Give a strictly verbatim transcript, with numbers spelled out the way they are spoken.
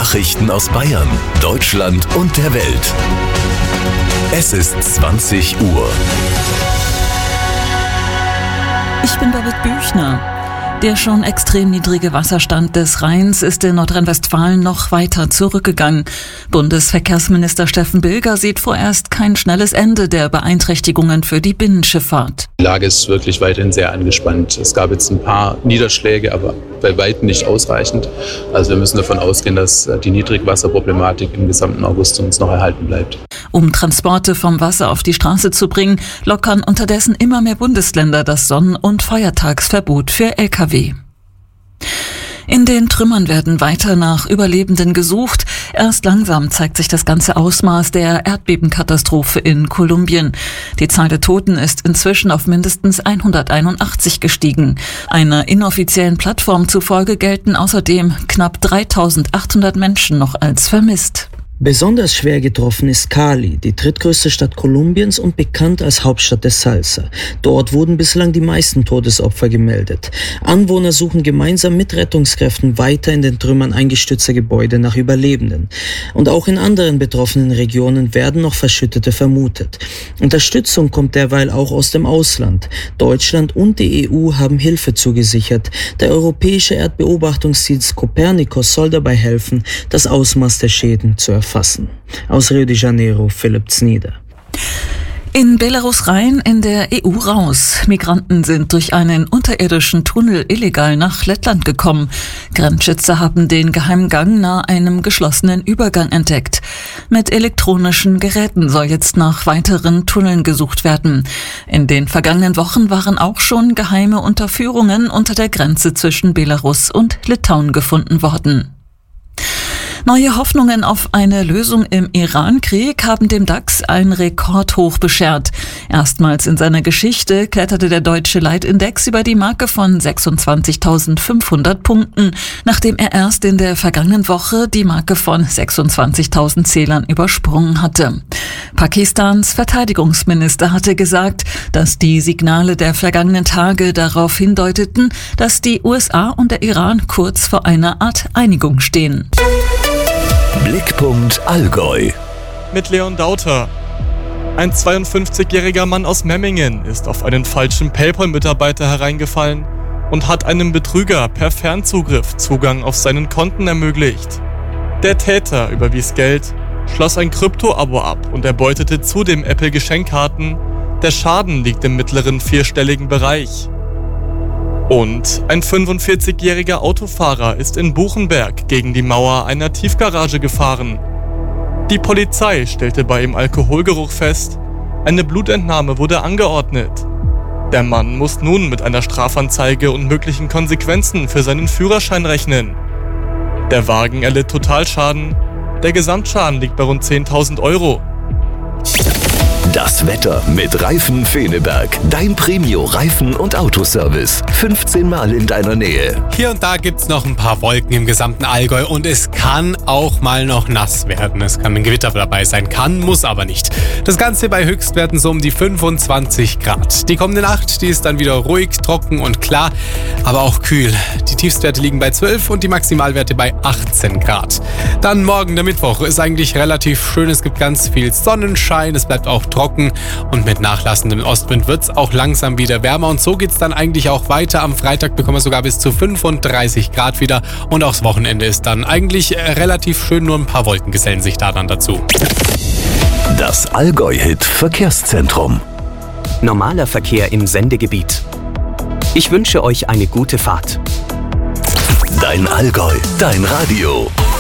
Nachrichten aus Bayern, Deutschland und der Welt. Es ist zwanzig Uhr. Ich bin Birgit Büchner. Der schon extrem niedrige Wasserstand des Rheins ist in Nordrhein-Westfalen noch weiter zurückgegangen. Bundesverkehrsminister Steffen Bilger sieht vorerst kein schnelles Ende der Beeinträchtigungen für die Binnenschifffahrt. Die Lage ist wirklich weiterhin sehr angespannt. Es gab jetzt ein paar Niederschläge, aber bei weitem nicht ausreichend. Also wir müssen davon ausgehen, dass die Niedrigwasserproblematik im gesamten August uns noch erhalten bleibt. Um Transporte vom Wasser auf die Straße zu bringen, lockern unterdessen immer mehr Bundesländer das Sonnen- und Feiertagsverbot für L K W. In den Trümmern werden weiter nach Überlebenden gesucht. Erst langsam zeigt sich das ganze Ausmaß der Erdbebenkatastrophe in Kolumbien. Die Zahl der Toten ist inzwischen auf mindestens hunderteinundachtzig gestiegen. Einer inoffiziellen Plattform zufolge gelten außerdem knapp dreitausendachthundert Menschen noch als vermisst. Besonders schwer getroffen ist Cali, die drittgrößte Stadt Kolumbiens und bekannt als Hauptstadt der Salsa. Dort wurden bislang die meisten Todesopfer gemeldet. Anwohner suchen gemeinsam mit Rettungskräften weiter in den Trümmern eingestürzter Gebäude nach Überlebenden. Und auch in anderen betroffenen Regionen werden noch Verschüttete vermutet. Unterstützung kommt derweil auch aus dem Ausland. Deutschland und die E U haben Hilfe zugesichert. Der europäische Erdbeobachtungsdienst Copernicus soll dabei helfen, das Ausmaß der Schäden zu erfassen. Aus Rio de Janeiro, Philipp Znieder. In Belarus rein, in der E U raus. Migranten sind durch einen unterirdischen Tunnel illegal nach Lettland gekommen. Grenzschützer haben den Geheimgang nahe einem geschlossenen Übergang entdeckt. Mit elektronischen Geräten soll jetzt nach weiteren Tunneln gesucht werden. In den vergangenen Wochen waren auch schon geheime Unterführungen unter der Grenze zwischen Belarus und Litauen gefunden worden. Neue Hoffnungen auf eine Lösung im Iran-Krieg haben dem DAX ein Rekordhoch beschert. Erstmals in seiner Geschichte kletterte der deutsche Leitindex über die Marke von sechsundzwanzigtausendfünfhundert Punkten, nachdem er erst in der vergangenen Woche die Marke von sechsundzwanzigtausend Zählern übersprungen hatte. Pakistans Verteidigungsminister hatte gesagt, dass die Signale der vergangenen Tage darauf hindeuteten, dass die U S A und der Iran kurz vor einer Art Einigung stehen. Blickpunkt Allgäu. Mit Leon Dauter. Ein zweiundfünfzigjähriger Mann aus Memmingen ist auf einen falschen PayPal-Mitarbeiter hereingefallen und hat einem Betrüger per Fernzugriff Zugang auf seinen Konten ermöglicht. Der Täter überwies Geld, schloss ein Krypto-Abo ab und erbeutete zudem Apple-Geschenkkarten. Der Schaden liegt im mittleren vierstelligen Bereich. Und ein fünfundvierzigjähriger Autofahrer ist in Buchenberg gegen die Mauer einer Tiefgarage gefahren. Die Polizei stellte bei ihm Alkoholgeruch fest. Eine Blutentnahme wurde angeordnet. Der Mann muss nun mit einer Strafanzeige und möglichen Konsequenzen für seinen Führerschein rechnen. Der Wagen erlitt Totalschaden. Der Gesamtschaden liegt bei rund zehntausend Euro. Das Wetter mit Reifen Feneberg. Dein Premio-Reifen- und Autoservice. fünfzehn Mal in deiner Nähe. Hier und da gibt's noch ein paar Wolken im gesamten Allgäu und es kann auch mal noch nass werden. Es kann ein Gewitter dabei sein, kann, muss aber nicht. Das Ganze bei Höchstwerten so um die fünfundzwanzig Grad. Die kommende Nacht, die ist dann wieder ruhig, trocken und klar, aber auch kühl. Die Tiefstwerte liegen bei zwölf und die Maximalwerte bei achtzehn Grad. Dann morgen, der Mittwoch, ist eigentlich relativ schön. Es gibt ganz viel Sonnenschein, es bleibt auch trocken. Und mit nachlassendem Ostwind wird es auch langsam wieder wärmer. Und so geht es dann eigentlich auch weiter. Am Freitag bekommen wir sogar bis zu fünfunddreißig Grad wieder. Und auch das Wochenende ist dann eigentlich relativ schön. Nur ein paar Wolken gesellen sich da dann dazu. Das Allgäu-Hit Verkehrszentrum. Normaler Verkehr im Sendegebiet. Ich wünsche euch eine gute Fahrt. Dein Allgäu, dein Radio.